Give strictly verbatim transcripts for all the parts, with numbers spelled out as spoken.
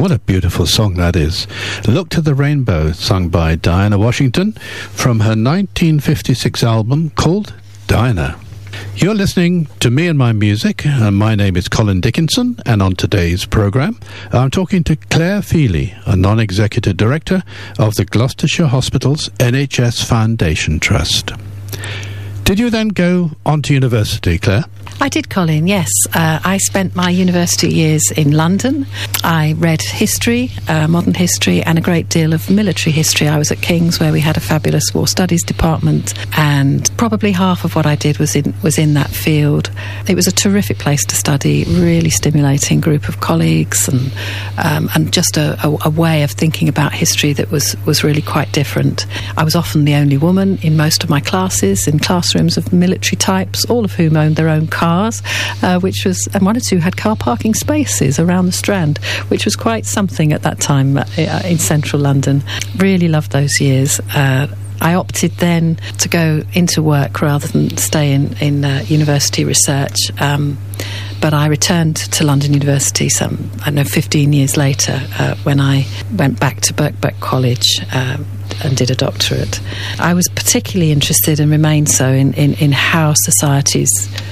What a beautiful song that is. Look to the Rainbow, sung by Diana Washington from her nineteen fifty-six album called Diana. You're listening to Me and My Music, and my name is Colin Dickinson, and on today's programme I'm talking to Claire Feely, a non-executive director of the Gloucestershire Hospital's N H S Foundation Trust. Did you then go on to university, Claire? I did, Colin, yes. Uh, I spent my university years in London. I read history, uh, modern history, and a great deal of military history. I was at King's, where we had a fabulous war studies department, and probably half of what I did was in was in that field. It was a terrific place to study, really stimulating group of colleagues, and um, and just a, a, a way of thinking about history that was, was really quite different. I was often the only woman in most of my classes, in classrooms of military types, all of whom owned their own cars. Cars, uh, which was, and one or two had car parking spaces around the Strand, which was quite something at that time uh, in central London. Really loved those years. Uh, I opted then to go into work rather than stay in, in uh, university research. Um, but I returned to London University some, I don't know, fifteen years later uh, when I went back to Birkbeck College uh, and did a doctorate. I was particularly interested, and remain so, in, in, in how societies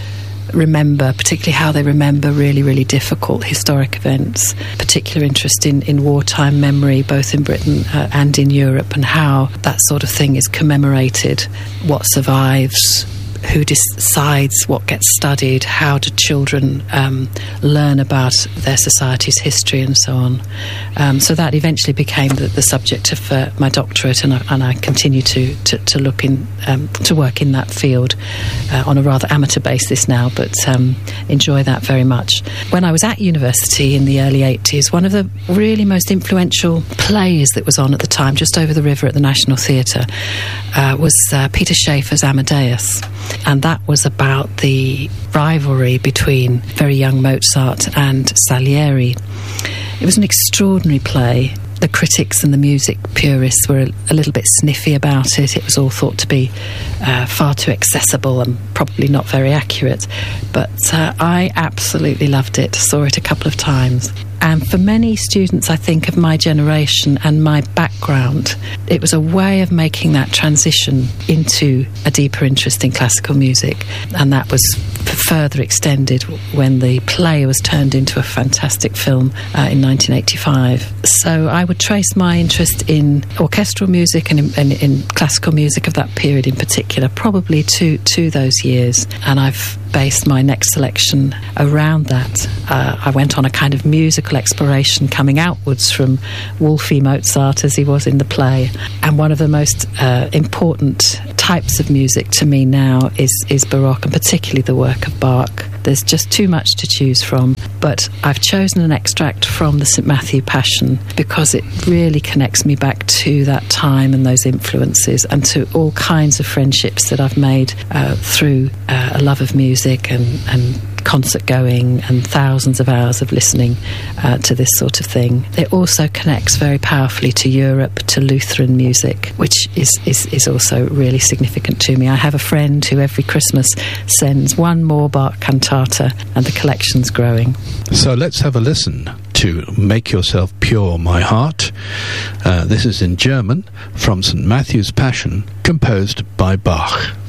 remember, particularly how they remember really, really difficult historic events. Particular interest in, in wartime memory, both in Britain uh, and in Europe, and how that sort of thing is commemorated, what survives, who decides what gets studied, how do children um, learn about their society's history, and so on. Um, so that eventually became the, the subject of uh, my doctorate, and I, and I continue to, to, to look in, um, to work in that field uh, on a rather amateur basis now, but um, enjoy that very much. When I was at university in the early eighties, one of the really most influential plays that was on at the time, just over the river at the National Theatre, uh, was uh, Peter Shaffer's Amadeus. And that was about the rivalry between very young Mozart and Salieri. It was an extraordinary play. The critics and the music purists were a, a little bit sniffy about it. It was all thought to be uh, far too accessible and probably not very accurate. But uh, I absolutely loved it, saw it a couple of times. And for many students, I think, of my generation and my background, it was a way of making that transition into a deeper interest in classical music. And that was further extended when the play was turned into a fantastic film uh, in nineteen eighty-five. So I would trace my interest in orchestral music and in, and in classical music of that period in particular, probably to, to those years. And I've based my next selection around that. Uh, I went on a kind of musical exploration coming outwards from Wolfie Mozart as he was in the play. And one of the most uh, important types of music to me now is, is Baroque, and particularly the work of Bach. There's just too much to choose from, but I've chosen an extract from the Saint Matthew Passion because it really connects me back to that time and those influences, and to all kinds of friendships that I've made uh, through uh, a love of music and, and concert going and thousands of hours of listening uh, to this sort of thing. It also connects very powerfully to Europe, to Lutheran music, which is, is, is also really significant to me. I have a friend who every Christmas sends one more Bach cantata, and the collection's growing. So let's have a listen to Make Yourself Pure, My Heart. Uh, this is in German from Saint Matthew's Passion, composed by Bach.